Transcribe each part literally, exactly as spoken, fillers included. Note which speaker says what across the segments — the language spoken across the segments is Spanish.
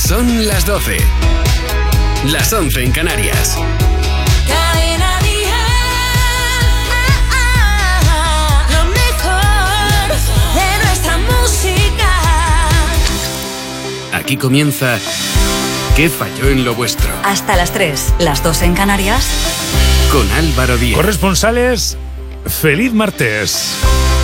Speaker 1: Son las doce. Las once en Canarias.
Speaker 2: Cadena Dial. Lo mejor de nuestra música.
Speaker 1: Aquí comienza ¿Qué falló en lo vuestro?
Speaker 3: Hasta las tres, las dos en Canarias.
Speaker 1: Con Álvaro Díaz.
Speaker 4: Corresponsales, feliz martes.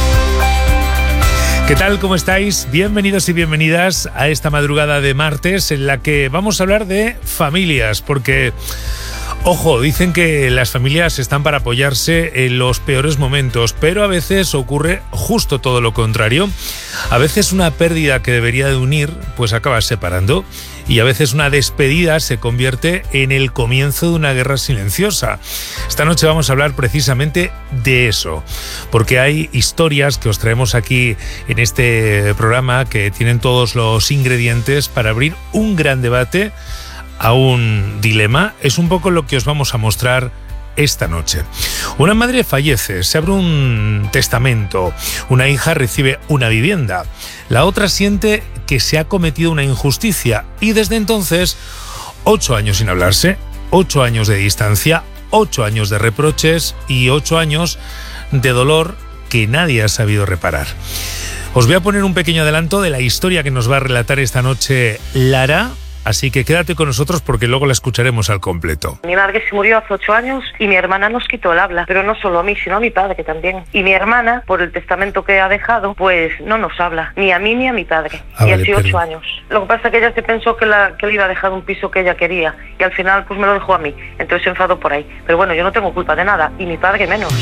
Speaker 4: ¿Qué tal? ¿Cómo estáis? Bienvenidos y bienvenidas a esta madrugada de martes en la que vamos a hablar de familias, porque, ojo, dicen que las familias están para apoyarse en los peores momentos, pero a veces ocurre justo todo lo contrario. A veces una pérdida que debería de unir, pues acaba separando, y a veces una despedida se convierte en el comienzo de una guerra silenciosa. Esta noche vamos a hablar precisamente de eso, porque hay historias que os traemos aquí en este programa que tienen todos los ingredientes para abrir un gran debate a un dilema. Es un poco lo que os vamos a mostrar esta noche. Una madre fallece, se abre un testamento, una hija recibe una vivienda, la otra siente que se ha cometido una injusticia y desde entonces, ocho años sin hablarse, ocho años de distancia, ocho años de reproches y ocho años de dolor que nadie ha sabido reparar. Os voy a poner un pequeño adelanto de la historia que nos va a relatar esta noche Lara. Así que quédate con nosotros porque luego la escucharemos al completo.
Speaker 5: Mi madre se murió hace ocho años y mi hermana nos quitó el habla, pero no solo a mí, sino a mi padre también. Y mi hermana, por el testamento que ha dejado, pues no nos habla, ni a mí ni a mi padre.
Speaker 4: Ah,
Speaker 5: y
Speaker 4: vale,
Speaker 5: así
Speaker 4: pero...
Speaker 5: ocho años. Lo que pasa es que ella se pensó que, la, que le iba a dejar un piso que ella quería y al final pues me lo dejó a mí. Entonces se enfadó por ahí. Pero bueno, yo no tengo culpa de nada y mi padre menos.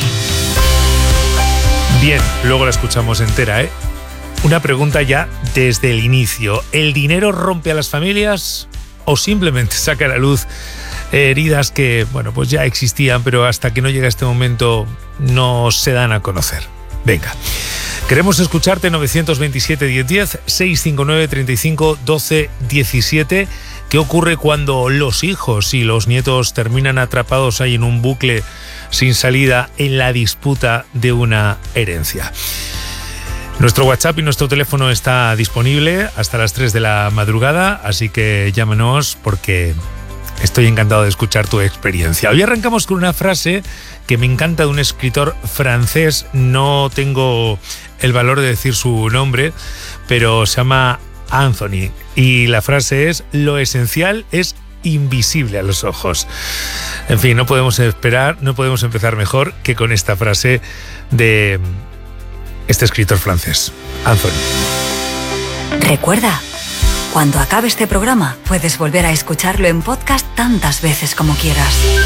Speaker 4: Bien, luego la escuchamos entera, ¿eh? Una pregunta ya desde el inicio. ¿El dinero rompe a las familias o simplemente saca a la luz heridas que, bueno, pues ya existían, pero hasta que no llega este momento no se dan a conocer? Venga, queremos escucharte. Nueve dos siete, diez diez, seis cinco nueve, treinta y cinco, doce, diecisiete. ¿Qué ocurre cuando los hijos y los nietos terminan atrapados ahí en un bucle sin salida en la disputa de una herencia? Nuestro WhatsApp y nuestro teléfono está disponible hasta las tres de la madrugada, así que llámanos porque estoy encantado de escuchar tu experiencia. Hoy arrancamos con una frase que me encanta de un escritor francés, no tengo el valor de decir su nombre, pero se llama Anthony, y la frase es: lo esencial es invisible a los ojos. En fin, no podemos esperar, no podemos empezar mejor que con esta frase de este escritor francés, Anthony.
Speaker 3: Recuerda, cuando acabe este programa, puedes volver a escucharlo en podcast tantas veces como quieras.